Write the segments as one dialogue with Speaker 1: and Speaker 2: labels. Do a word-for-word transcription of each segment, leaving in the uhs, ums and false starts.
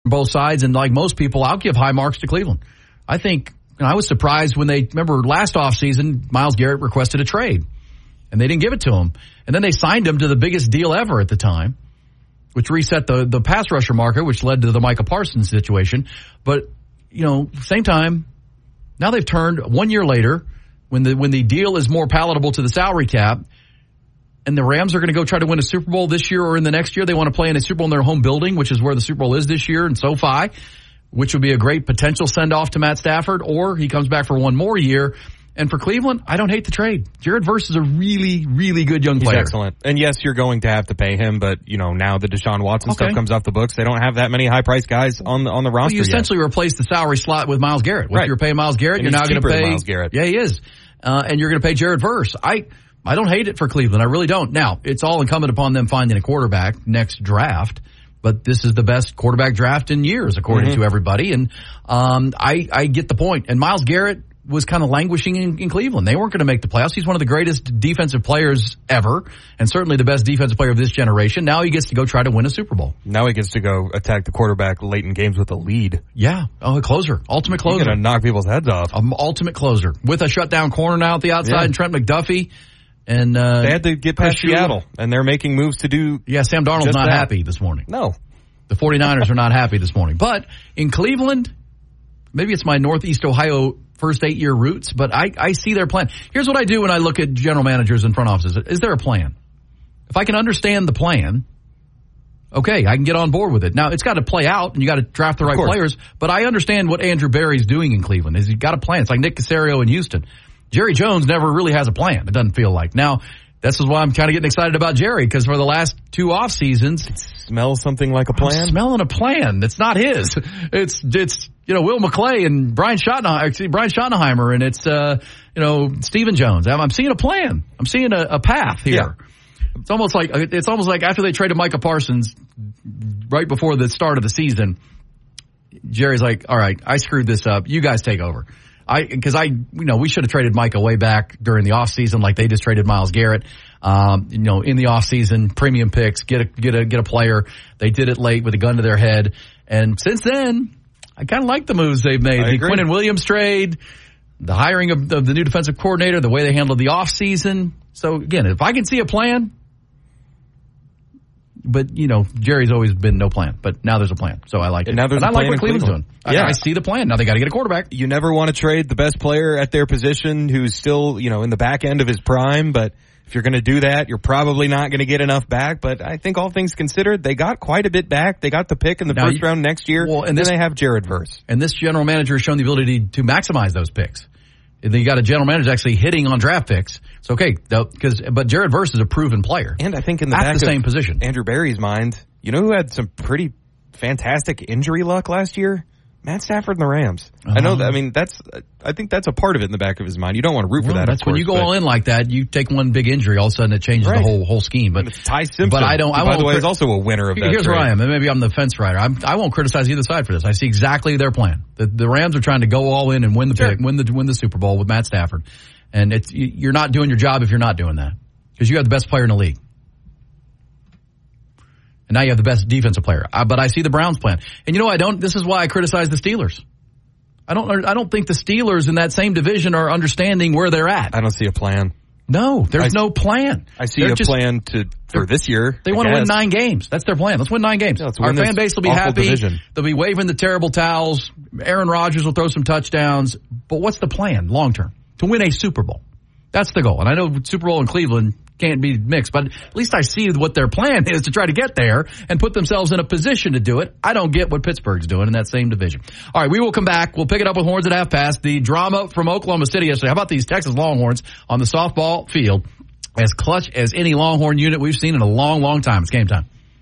Speaker 1: both sides, and like most people, I'll give high marks to Cleveland. I think, you know, I was surprised when they, remember last offseason, Myles Garrett requested a trade, and they didn't give it to him. And then they signed him to the biggest deal ever at the time, which reset the, the pass rusher market, which led to the Micah Parsons situation. But, you know, same time, now they've turned one year later, when the when the deal is more palatable to the salary cap, and the Rams are going to go try to win a Super Bowl this year or in the next year. They want to play in a Super Bowl in their home building, which is where the Super Bowl is this year in SoFi, which would be a great potential send-off to Matt Stafford, or he comes back for one more year. And for Cleveland, I don't hate the trade. Jared Verse is a really, really good young player.
Speaker 2: He's excellent. And yes, you're going to have to pay him, but you know, now the Deshaun Watson okay. stuff comes off the books. They don't have that many high-priced guys on the on the roster.
Speaker 1: Well, you essentially
Speaker 2: yet.
Speaker 1: replace the salary slot with Myles Garrett. Right. If you're paying Myles Garrett,
Speaker 2: and
Speaker 1: you're now going to pay
Speaker 2: Myles Garrett.
Speaker 1: Yeah, he is. Uh, and you're going to pay Jared Verse. I I don't hate it for Cleveland. I really don't. Now, it's all incumbent upon them finding a quarterback next draft. But this is the best quarterback draft in years, according mm-hmm. to everybody. And um, I, I get the point. And Myles Garrett was kind of languishing in, in Cleveland. They weren't going to make the playoffs. He's one of the greatest defensive players ever, and certainly the best defensive player of this generation. Now he gets to go try to win a Super Bowl.
Speaker 2: Now he gets to go attack the quarterback late in games with a lead.
Speaker 1: Yeah. Oh, a closer. Ultimate closer.
Speaker 2: He's going to knock people's heads off.
Speaker 1: Um, ultimate closer. With a shutdown corner now at the outside, yeah. and Trent McDuffie. And uh,
Speaker 2: they had to get past Seattle, and they're making moves to do
Speaker 1: Yeah, Sam Darnold's not
Speaker 2: that.
Speaker 1: happy this morning.
Speaker 2: No.
Speaker 1: The 49ers are not happy this morning. But in Cleveland, maybe it's my Northeast Ohio first eight-year roots, but I, I see their plan. Here's what I do when I look at general managers and front offices. Is there a plan? If I can understand the plan, okay, I can get on board with it. Now, it's got to play out, and you got to draft the right players, but I understand what Andrew Berry's doing in Cleveland. Is he's got a plan. It's like Nick Caserio in Houston. Jerry Jones never really has a plan, it doesn't feel like. Now, this is why I'm kind of getting excited about Jerry, because for the last two off seasons,
Speaker 2: it smells something like a plan.
Speaker 1: I'm smelling a plan. It's not his. It's it's you know Will McClay and Brian Schottenheimer, Brian Schottenheimer, and it's uh you know Stephen Jones. I'm, I'm seeing a plan. I'm seeing a, a path here. Yeah. It's almost like it's almost like after they traded Micah Parsons right before the start of the season, Jerry's like, all right, I screwed this up. You guys take over. I, cause I, you know, we should have traded Micah way back during the offseason like they just traded Myles Garrett. Um, you know, in the offseason, premium picks, get a, get a, get a player. They did it late with a gun to their head. And since then, I kind of like the moves they've made.
Speaker 2: I
Speaker 1: the
Speaker 2: agree.
Speaker 1: Quinnen Williams trade, the hiring of, of the new defensive coordinator, the way they handled the offseason. So again, if I can see a plan, but, you know, Jerry's always been no plan. But now there's a plan. So I like it.
Speaker 2: And now there's
Speaker 1: and
Speaker 2: a
Speaker 1: I
Speaker 2: plan
Speaker 1: like what Cleveland's
Speaker 2: Cleveland.
Speaker 1: doing.
Speaker 2: Yeah.
Speaker 1: I, I see the plan. Now they got to get a quarterback.
Speaker 2: You never want to trade the best player at their position who's still, you know, in the back end of his prime. But if you're going to do that, you're probably not going to get enough back. But I think all things considered, they got quite a bit back. They got the pick in the now first you, round next year. Well, and this, then they have Jared Verse.
Speaker 1: And this general manager has shown the ability to maximize those picks. And then you got a general manager actually hitting on draft picks. It's okay, because but Jared Verse is a proven player.
Speaker 2: And I think in the
Speaker 1: at
Speaker 2: back
Speaker 1: the
Speaker 2: of
Speaker 1: same position,
Speaker 2: Andrew Berry's mind, you know who had some pretty fantastic injury luck last year? Matt Stafford and the Rams. Uh-huh. I know that, I mean, that's, I think that's a part of it in the back of his mind. You don't want to root
Speaker 1: well,
Speaker 2: for that,
Speaker 1: That's
Speaker 2: of course,
Speaker 1: when you go
Speaker 2: but,
Speaker 1: all in like that, you take one big injury, all of a sudden it changes
Speaker 2: right.
Speaker 1: the whole whole scheme. But
Speaker 2: it's Ty Simpson,
Speaker 1: but I don't, I
Speaker 2: by
Speaker 1: won't,
Speaker 2: the way, is also a winner of that
Speaker 1: Here's
Speaker 2: trade.
Speaker 1: where I am, and maybe I'm the fence rider. I'm, I won't criticize either side for this. I see exactly their plan. The, the Rams are trying to go all in and win the
Speaker 2: sure.
Speaker 1: pick, win the win the Super Bowl with Matt Stafford. And it's, you're not doing your job if you're not doing that. Because you have the best player in the league. And now you have the best defensive player. Uh, but I see the Browns plan. And you know, I don't, this is why I criticize the Steelers. I don't, I don't think the Steelers in that same division are understanding where they're at.
Speaker 2: I don't see a plan.
Speaker 1: No, there's
Speaker 2: I,
Speaker 1: no plan.
Speaker 2: I see
Speaker 1: they're
Speaker 2: a
Speaker 1: just,
Speaker 2: plan to, for this year.
Speaker 1: They
Speaker 2: I
Speaker 1: want to
Speaker 2: guess.
Speaker 1: win nine games. That's their plan. Let's win nine games.
Speaker 2: Yeah,
Speaker 1: Our fan base will be happy.
Speaker 2: Division.
Speaker 1: They'll be waving the terrible towels. Aaron Rodgers will throw some touchdowns. But what's the plan long term? To win a Super Bowl. That's the goal. And I know Super Bowl in Cleveland can't be mixed, but at least I see what their plan is to try to get there and put themselves in a position to do it. I don't get what Pittsburgh's doing in that same division. All right, we will come back. We'll pick it up with Horns at half past. The drama from Oklahoma City yesterday. How about these Texas Longhorns on the softball field? As clutch as any Longhorn unit we've seen in a long, long time. It's game time.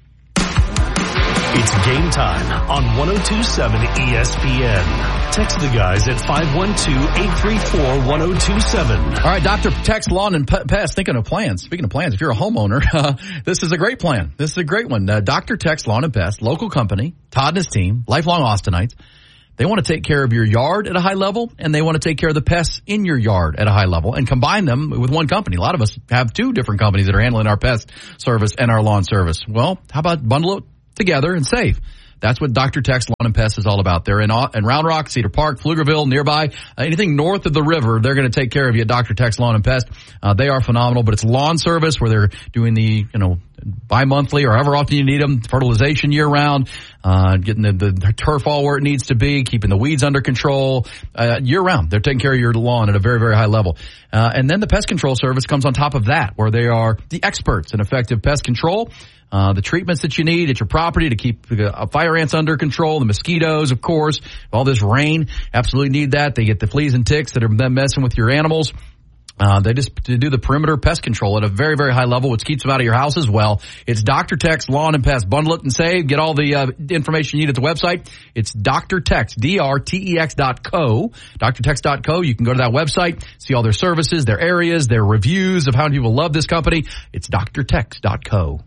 Speaker 3: It's game time on one oh two point seven E S P N. Text the guys at five one two, eight three four, one oh two seven.
Speaker 1: All right, Doctor Tex Lawn and Pest, thinking of plans. Speaking of plans, if you're a homeowner, uh, this is a great plan. This is a great one. Uh, Doctor Tex Lawn and Pest, local company, Todd and his team, lifelong Austinites. They want to take care of your yard at a high level, and they want to take care of the pests in your yard at a high level and combine them with one company. A lot of us have two different companies that are handling our pest service and our lawn service. Well, how about bundle it together and save? That's what Doctor Tex Lawn and Pest is all about. They're in, in Round Rock, Cedar Park, Pflugerville, nearby. Uh, anything north of the river, they're going to take care of you at Doctor Tex Lawn and Pest. Uh, they are phenomenal, but it's lawn service where they're doing the, you know, bi-monthly or however often you need them, fertilization year-round, uh, getting the, the, the turf all where it needs to be, keeping the weeds under control, uh, year-round. They're taking care of your lawn at a very, very high level. Uh, and then the pest control service comes on top of that, where they are the experts in effective pest control. Uh, the treatments that you need at your property to keep uh, fire ants under control, the mosquitoes, of course, all this rain, absolutely need that. They get the fleas and ticks that are messing with your animals. Uh, they just do the perimeter pest control at a very, very high level, which keeps them out of your house as well. It's Doctor Tex Lawn and Pest. Bundle it and save. Get all the uh, information you need at the website. It's Doctor Tex, D R T E X dot co, Doctor Tex dot co. You can go to that website, see all their services, their areas, their reviews of how many people love this company. It's Doctor Tex dot co.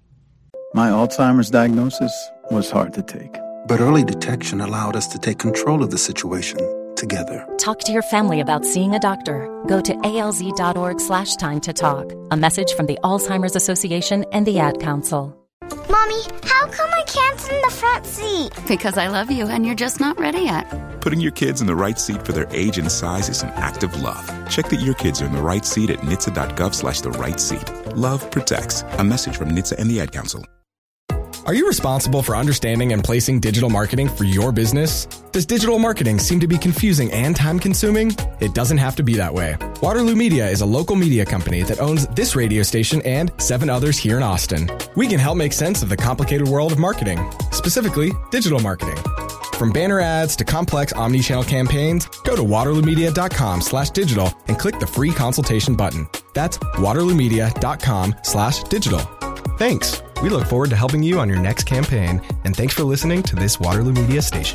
Speaker 4: My Alzheimer's diagnosis was hard to take.
Speaker 5: But early detection allowed us to take control of the situation together.
Speaker 6: Talk to your family about seeing a doctor. Go to alz.org slash time to talk. A message from the Alzheimer's Association and the Ad Council.
Speaker 7: Mommy, how come I can't sit in the front seat?
Speaker 8: Because I love you and you're just not ready yet.
Speaker 9: Putting your kids in the right seat for their age and size is an act of love. Check that your kids are in the right seat at N H T S A dot gov slash the right seat. Love protects. A message from N H T S A and the Ad Council.
Speaker 10: Are you responsible for understanding and placing digital marketing for your business? Does digital marketing seem to be confusing and time-consuming? It doesn't have to be that way. Waterloo Media is a local media company that owns this radio station and seven others here in Austin. We can help make sense of the complicated world of marketing, specifically digital marketing. From banner ads to complex omni-channel campaigns, go to waterloomedia.com slash digital and click the free consultation button. That's waterloomedia.com slash digital. Thanks. We look forward to helping you on your next campaign, and thanks for listening to this Waterloo Media station.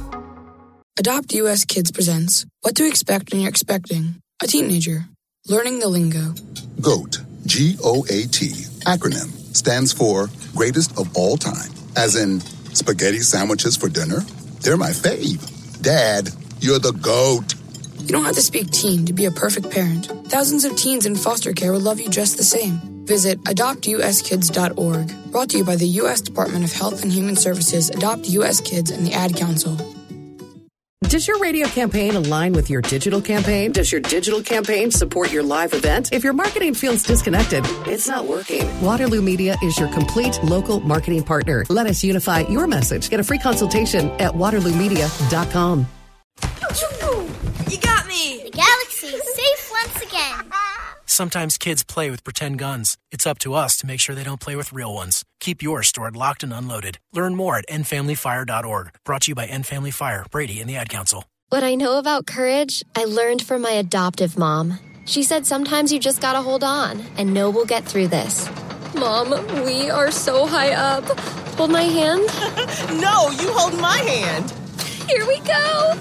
Speaker 11: Adopt U S Kids presents What to Expect When You're Expecting a Teenager. Learning the lingo.
Speaker 12: GOAT, G O A T, acronym, stands for Greatest of All Time. As in, spaghetti sandwiches for dinner? They're my fave. Dad, you're the GOAT.
Speaker 11: You don't have to speak teen to be a perfect parent. Thousands of teens in foster care will love you just the same. Visit adopt u s kids dot org. Brought to you by the U S Department of Health and Human Services, Adopt U S Kids, and the Ad Council.
Speaker 13: Does your radio campaign align with your digital campaign? Does your digital campaign support your live event? If your marketing feels disconnected, it's not working. Waterloo Media is your complete local marketing partner. Let us unify your message. Get a free consultation at waterloo media dot com.
Speaker 14: You got me!
Speaker 7: The galaxy is safe once again.
Speaker 14: Sometimes kids play with pretend guns. It's up to us to make sure they don't play with real ones. Keep yours stored locked and unloaded. Learn more at end family fire dot org. Brought to you by End Family Fire, Brady, and the Ad Council.
Speaker 15: What I know about courage, I learned from my adoptive mom. She said sometimes you just gotta hold on and know we'll get through this. Mom, we are so high up. Hold my hand.
Speaker 16: No, you hold my hand.
Speaker 15: Here we go.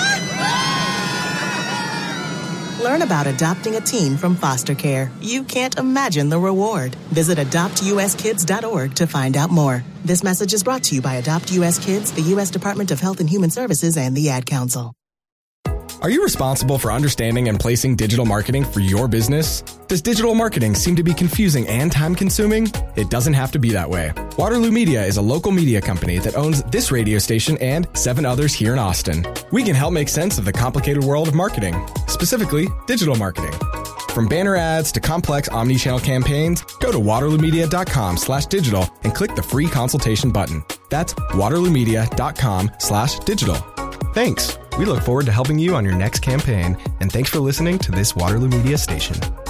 Speaker 16: Learn about adopting a teen from foster care. You can't imagine the reward. Visit adopt u s kids dot org to find out more. This message is brought to you by Adopt U S Kids, the U S Department of Health and Human Services, and the Ad Council.
Speaker 10: Are you responsible for understanding and placing digital marketing for your business? Does digital marketing seem to be confusing and time-consuming? It doesn't have to be that way. Waterloo Media is a local media company that owns this radio station and seven others here in Austin. We can help make sense of the complicated world of marketing, specifically digital marketing. From banner ads to complex omni-channel campaigns, go to waterloomedia.com slash digital and click the free consultation button. That's waterloomedia.com slash digital. Thanks. We look forward to helping you on your next campaign, and thanks for listening to this Waterloo Media station.